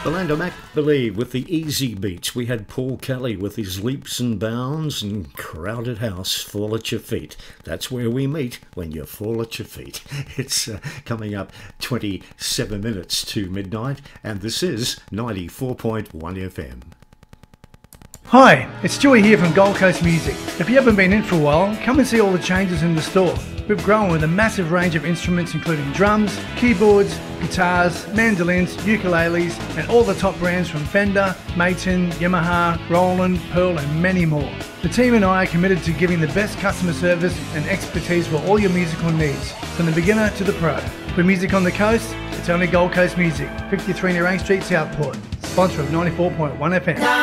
Belinda Mac Believe with the Easy Beats. We had Paul Kelly with his Leaps and Bounds, and Crowded House, Fall at Your Feet. That's where we meet when you fall at your feet. It's coming up 27 minutes to midnight, and this is 94.1 FM. Hi, it's Stewie here from Gold Coast Music. If you haven't been in for a while, come and see all the changes in the store. We've grown with a massive range of instruments including drums, keyboards, guitars, mandolins, ukuleles, and all the top brands from Fender, Maton, Yamaha, Roland, Pearl, and many more. The team and I are committed to giving the best customer service and expertise for all your musical needs, from the beginner to the pro. For music on the coast, it's only Gold Coast Music, 53 Nerang Street, Southport. Sponsor of 94.1 FM.